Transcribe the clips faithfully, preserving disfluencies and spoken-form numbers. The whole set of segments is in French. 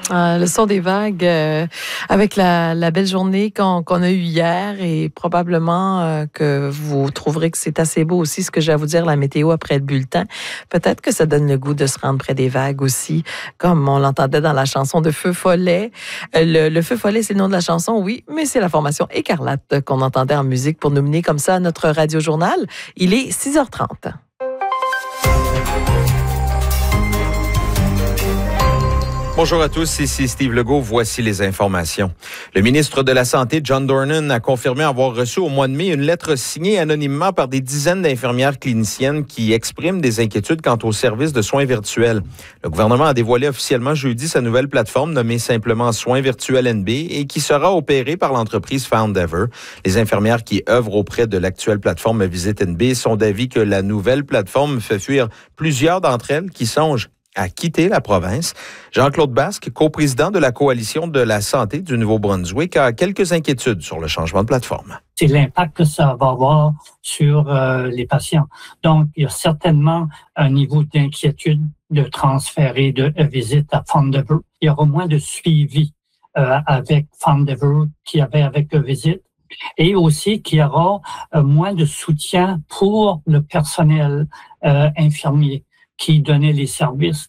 Euh, le son des vagues euh, avec la, la belle journée qu'on, qu'on a eue hier et probablement euh, que vous trouverez que c'est assez beau aussi ce que j'ai à vous dire, la météo après le bulletin. Peut-être que ça donne le goût de se rendre près des vagues aussi, comme on l'entendait dans la chanson de Feu Follet. Euh, le, le Feu Follet, c'est le nom de la chanson, oui, mais c'est la formation Écarlate qu'on entendait en musique pour nous mener comme ça à notre radio-journal. Il est six heures trente. Bonjour à tous, ici Steve Legault. Voici les informations. Le ministre de la Santé, John Dornan, a confirmé avoir reçu au mois de mai une lettre signée anonymement par des dizaines d'infirmières cliniciennes qui expriment des inquiétudes quant au service de soins virtuels. Le gouvernement a dévoilé officiellement jeudi sa nouvelle plateforme nommée simplement Soins virtuels N B et qui sera opérée par l'entreprise Foundever. Les infirmières qui œuvrent auprès de l'actuelle plateforme Visite N B sont d'avis que la nouvelle plateforme fait fuir plusieurs d'entre elles qui songent à quitter la province. Jean-Claude Basque, coprésident de la Coalition de la santé du Nouveau-Brunswick, a quelques inquiétudes sur le changement de plateforme. C'est l'impact que ça va avoir sur euh, les patients. Donc, il y a certainement un niveau d'inquiétude de transférer de visite à Foundever. Il y aura moins de suivi euh, avec Foundever qu'il y avait avec visite. Et aussi qu'il y aura euh, moins de soutien pour le personnel euh, infirmier qui donnait les services.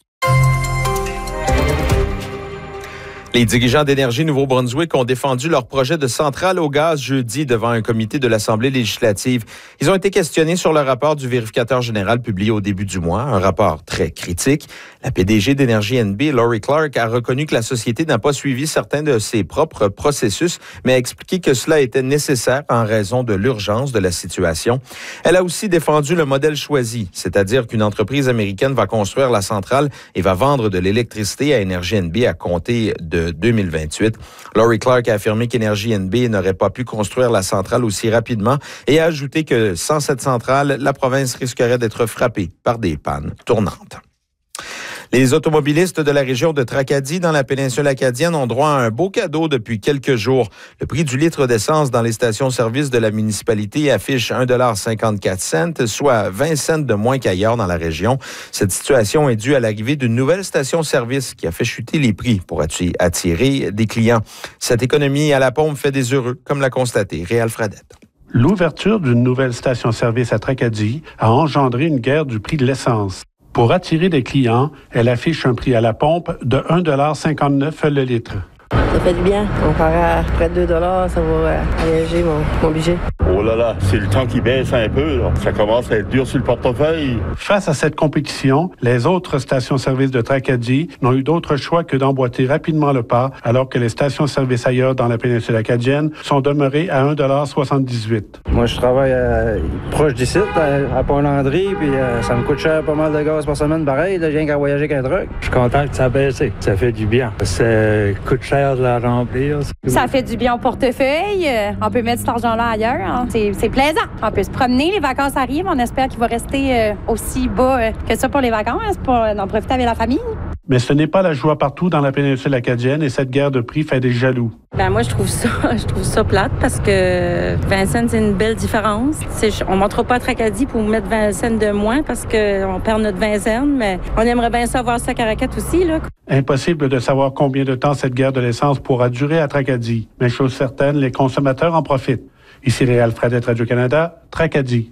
Les dirigeants d'Énergie Nouveau-Brunswick ont défendu leur projet de centrale au gaz jeudi devant un comité de l'Assemblée législative. Ils ont été questionnés sur le rapport du vérificateur général publié au début du mois, un rapport très critique. La P D G d'Énergie N B, Laurie Clark, a reconnu que la société n'a pas suivi certains de ses propres processus, mais a expliqué que cela était nécessaire en raison de l'urgence de la situation. Elle a aussi défendu le modèle choisi, c'est-à-dire qu'une entreprise américaine va construire la centrale et va vendre de l'électricité à Énergie N B à compter de deux mille vingt-huit. Laurie Clark a affirmé qu'Énergie N B n'aurait pas pu construire la centrale aussi rapidement et a ajouté que sans cette centrale, la province risquerait d'être frappée par des pannes tournantes. Les automobilistes de la région de Tracadie, dans la péninsule acadienne, ont droit à un beau cadeau depuis quelques jours. Le prix du litre d'essence dans les stations-service de la municipalité affiche un dollar cinquante-quatre cents, soit vingt cents de moins qu'ailleurs dans la région. Cette situation est due à l'arrivée d'une nouvelle station-service qui a fait chuter les prix pour attirer des clients. Cette économie à la pompe fait des heureux, comme l'a constaté Réal Fradette. L'ouverture d'une nouvelle station-service à Tracadie a engendré une guerre du prix de l'essence. Pour attirer des clients, elle affiche un prix à la pompe de un dollar cinquante-neuf le litre. Ça fait du bien. Comparé à près de deux dollars, ça va alléger mon, mon budget. Oh là là, c'est le temps qui baisse un peu. Là. Ça commence à être dur sur le portefeuille. Face à cette compétition, les autres stations-service de Tracadie n'ont eu d'autre choix que d'emboîter rapidement le pas, alors que les stations-service ailleurs dans la péninsule acadienne sont demeurées à un dollar soixante-dix-huit. Moi, je travaille euh, proche d'ici, à, à Pont-Landry, puis euh, ça me coûte cher pas mal de gaz par semaine, pareil. Là, je viens qu'à voyager qu'un truc. Je suis content que ça a baissé. Ça fait du bien. Ça coûte cher de la remplir. Ça fait du bien au portefeuille. On peut mettre cet argent-là ailleurs. C'est, c'est plaisant. On peut se promener. Les vacances arrivent. On espère qu'il va rester aussi bas que ça pour les vacances, pour en profiter avec la famille. Mais ce n'est pas la joie partout dans la péninsule acadienne et cette guerre de prix fait des jaloux. Ben moi, je trouve ça, je trouve ça plate parce que vingt cents, c'est une belle différence. C'est, on ne montera pas à Tracadie pour mettre vingt cents de moins parce qu'on perd notre vingt cents, mais on aimerait bien savoir ça à Caracat aussi, là. Impossible de savoir combien de temps cette guerre de l'essence pourra durer à Tracadie. Mais chose certaine, les consommateurs en profitent. Ici Réal Fradette, Radio-Canada, Tracadie.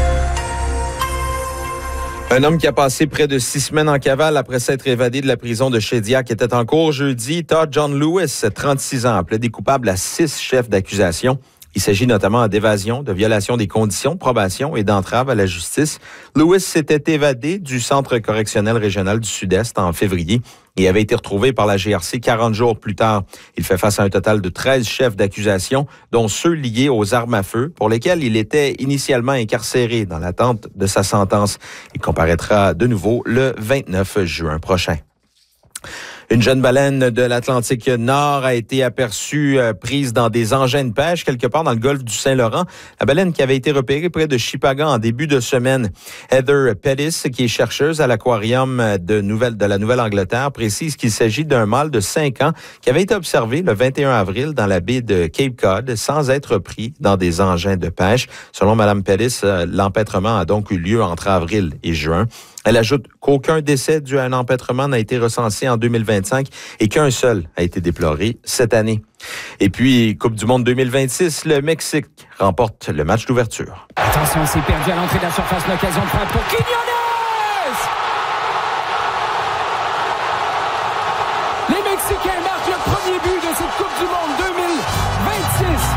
Un homme qui a passé près de six semaines en cavale après s'être évadé de la prison de Shediac était en cours jeudi. Todd John Lewis, trente-six ans, a plaidé coupable à six chefs d'accusation. Il s'agit notamment d'évasion, de violation des conditions de probation et d'entrave à la justice. Lewis s'était évadé du Centre correctionnel régional du Sud-Est en février et avait été retrouvé par la G R C quarante jours plus tard. Il fait face à un total de treize chefs d'accusation, dont ceux liés aux armes à feu, pour lesquels il était initialement incarcéré dans l'attente de sa sentence. Il comparaîtra de nouveau le vingt-neuf juin prochain. Une jeune baleine de l'Atlantique Nord a été aperçue euh, prise dans des engins de pêche quelque part dans le golfe du Saint-Laurent. La baleine qui avait été repérée près de Shippagan en début de semaine. Heather Pettis, qui est chercheuse à l'aquarium de, Nouvelle, de la Nouvelle-Angleterre, précise qu'il s'agit d'un mâle de cinq ans qui avait été observé le vingt et un avril dans la baie de Cape Cod sans être pris dans des engins de pêche. Selon Mme Pettis, euh, l'empêtrement a donc eu lieu entre avril et juin. Elle ajoute qu'aucun décès dû à un empêtrement n'a été recensé en deux mille vingt-cinq et qu'un seul a été déploré cette année. Et puis, Coupe du monde deux mille vingt-six, le Mexique remporte le match d'ouverture. Attention, c'est perdu à l'entrée de la surface, l'occasion de frappe pour Quiñones! Les Mexicains marquent le premier but de cette Coupe du monde deux mille vingt-six.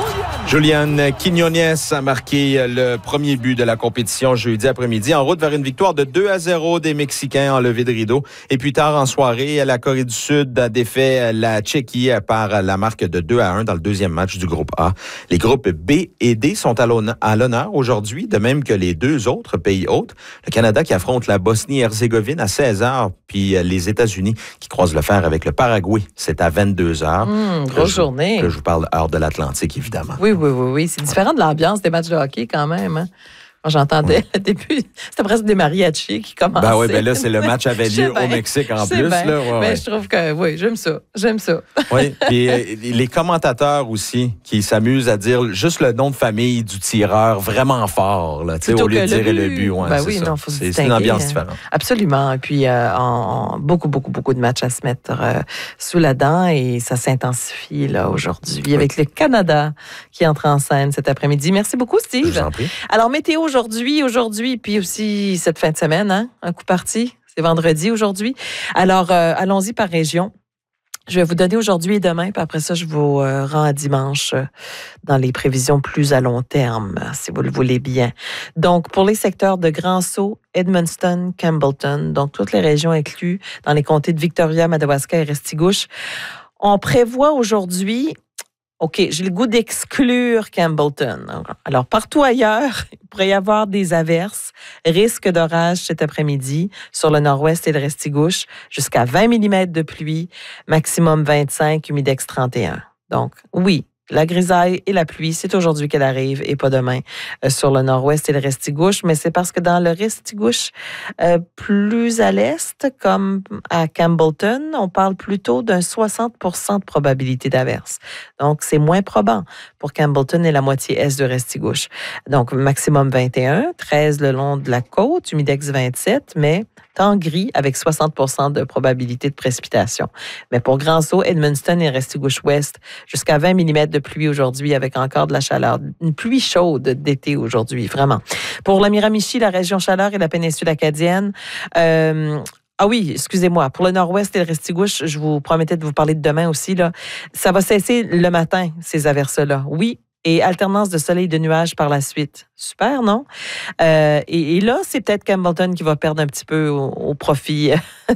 Julian Quiñones a marqué le premier but de la compétition jeudi après-midi en route vers une victoire de deux à zéro des Mexicains en levée de rideau. Et puis tard en soirée, la Corée du Sud a défait la Tchéquie par la marque de deux à un dans le deuxième match du groupe A. Les groupes B et D sont à l'honneur aujourd'hui, de même que les deux autres pays hôtes. Le Canada qui affronte la Bosnie-Herzégovine à seize heures, puis les États-Unis qui croisent le fer avec le Paraguay. C'est à vingt-deux heures. Mmh, grosse journée. Que je vous parle heure de l'Atlantique, évidemment. Oui, oui, oui, oui. C'est différent de l'ambiance des matchs de hockey quand même. Hein? Quand j'entendais au début, c'était presque des mariachis qui commençaient. Ben oui, ben là, c'est le match avait lieu au Mexique en plus. Là, ouais, ben, ouais. Je trouve que, oui, j'aime ça. J'aime ça. Oui, puis euh, les commentateurs aussi qui s'amusent à dire juste le nom de famille du tireur vraiment fort, là, au lieu de dire le, le but. Ouais, ben c'est oui, ça. non, faut c'est, c'est une ambiance différente. Absolument. Et puis, euh, en, en, beaucoup, beaucoup, beaucoup de matchs à se mettre euh, sous la dent et ça s'intensifie là aujourd'hui oui. avec le Canada qui entre en scène cet après-midi. Merci beaucoup, Steve. Je vous en prie. Alors, météo aujourd'hui, aujourd'hui, Aujourd'hui, puis aussi cette fin de semaine, hein, un coup parti. C'est vendredi aujourd'hui. Alors, euh, allons-y par région. Je vais vous donner aujourd'hui et demain, puis après ça, je vous euh, rends à dimanche euh, dans les prévisions plus à long terme, si vous le voulez bien. Donc, pour les secteurs de Grand-Sault, Edmundston, Campbellton, donc toutes les régions incluses dans les comtés de Victoria, Madawaska et Restigouche, on prévoit aujourd'hui... OK, j'ai le goût d'exclure Campbellton. Alors, partout ailleurs, il pourrait y avoir des averses, risque d'orage cet après-midi sur le nord-ouest et le Restigouche, jusqu'à vingt millimètres de pluie, maximum vingt-cinq, humidex trente et un. Donc, oui, la grisaille et la pluie, c'est aujourd'hui qu'elle arrive et pas demain euh, sur le nord-ouest et le Restigouche, mais c'est parce que dans le Restigouche, euh, plus à l'est, comme à Campbellton, on parle plutôt d'un soixante pour cent de probabilité d'averse. Donc, c'est moins probant pour Campbellton et la moitié est de Restigouche. Donc, maximum vingt et un, treize le long de la côte, humidex vingt-sept, mais temps gris avec soixante pour cent de probabilité de précipitation. Mais pour Grand-Sault, Edmundston et Restigouche-Ouest, jusqu'à vingt millimètres de pluie aujourd'hui avec encore de la chaleur. Une pluie chaude d'été aujourd'hui, vraiment. Pour la Miramichi, la région chaleur et la péninsule acadienne, euh, ah oui, excusez-moi. Pour le nord-ouest et le Restigouche, je vous promettais de vous parler de demain aussi, là. Ça va cesser le matin, ces averses-là. Oui, et alternance de soleil et de nuages par la suite. Super, non? Euh, et, et là, c'est peut-être Campbellton qui va perdre un petit peu au, au profit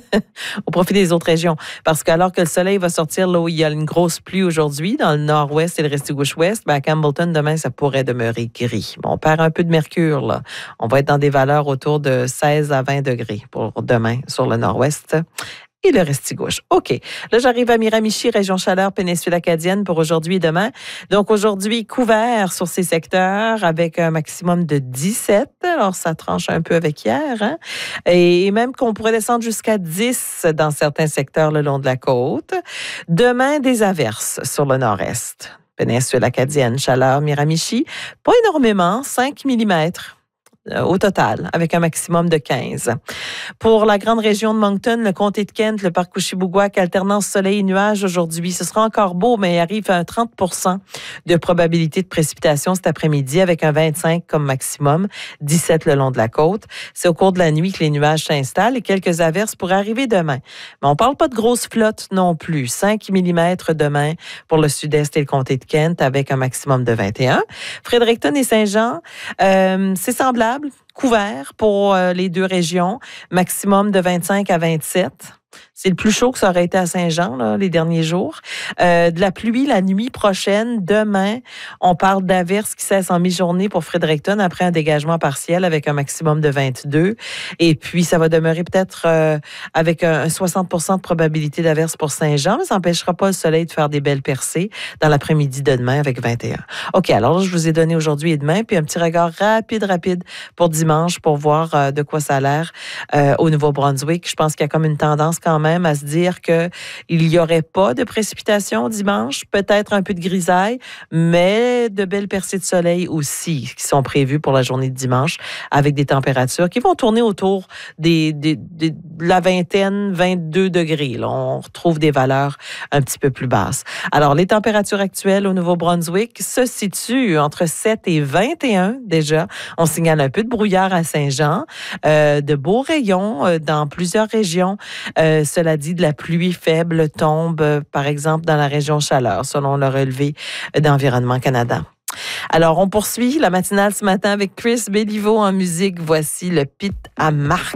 au profit des autres régions. Parce que alors que le soleil va sortir là où il y a une grosse pluie aujourd'hui, dans le nord-ouest et le Restigouche-ouest, ben à Campbellton, demain, ça pourrait demeurer gris. Bon, on perd un peu de mercure, là. On va être dans des valeurs autour de seize à vingt degrés pour demain sur le nord-ouest et le Restigouche. OK. Là, j'arrive à Miramichi, région chaleur, péninsule acadienne pour aujourd'hui et demain. Donc, aujourd'hui, couvert sur ces secteurs avec un maximum de dix-sept. Alors, ça tranche un peu avec hier, hein? Et même qu'on pourrait descendre jusqu'à dix dans certains secteurs le long de la côte. Demain, des averses sur le nord-est. Péninsule acadienne, chaleur, Miramichi. Pas énormément, cinq millimètres. Au total, avec un maximum de quinze. Pour la grande région de Moncton, le comté de Kent, le parc Kouchibouguac, alternance soleil et nuages aujourd'hui. Ce sera encore beau, mais il arrive à un trente pour cent de probabilité de précipitation cet après-midi avec un vingt-cinq comme maximum, dix-sept le long de la côte. C'est au cours de la nuit que les nuages s'installent et quelques averses pourraient arriver demain. Mais on ne parle pas de grosses flottes non plus. cinq millimètres demain pour le sud-est et le comté de Kent avec un maximum de vingt et un. Fredericton et Saint-Jean, euh, c'est semblable. Couvert pour euh, les deux régions, maximum de vingt-cinq à vingt-sept. C'est le plus chaud que ça aurait été à Saint-Jean là, les derniers jours. Euh, de la pluie la nuit prochaine, demain, on parle d'averses qui cessent en mi-journée pour Fredericton après un dégagement partiel avec un maximum de vingt-deux. Et puis, ça va demeurer peut-être euh, avec un soixante pour cent de probabilité d'averses pour Saint-Jean, mais ça n'empêchera pas le soleil de faire des belles percées dans l'après-midi de demain avec vingt et un. OK, alors je vous ai donné aujourd'hui et demain, puis un petit regard rapide, rapide pour dimanche pour voir euh, de quoi ça a l'air euh, au Nouveau-Brunswick. Je pense qu'il y a comme une tendance quand même même à se dire qu'il n'y aurait pas de précipitations dimanche, peut-être un peu de grisaille, mais de belles percées de soleil aussi qui sont prévues pour la journée de dimanche avec des températures qui vont tourner autour des, des, des, de la vingtaine, vingt-deux degrés. Là, on retrouve des valeurs un petit peu plus basses. Alors, les températures actuelles au Nouveau-Brunswick se situent entre sept et vingt et un déjà. On signale un peu de brouillard à Saint-Jean, euh, de beaux rayons euh, dans plusieurs régions. Euh, cela dit, de la pluie faible tombe, euh, par exemple, dans la région Chaleur, selon le relevé d'Environnement Canada. Alors, on poursuit la matinale ce matin avec Chris Béliveau en musique. Voici le Pit à Marc.